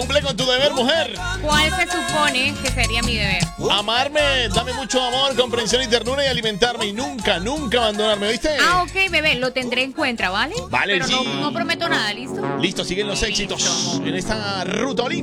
Cumple con tu deber, mujer. ¿Cuál se supone que sería mi deber? Amarme, dame mucho amor, comprensión y ternura y alimentarme y nunca, nunca abandonarme, ¿viste? Ah, ok, bebé, lo tendré en cuenta, ¿vale? Vale, Pero sí. no prometo nada, ¿listo? Listo, siguen los éxitos en esta ruta olímpica.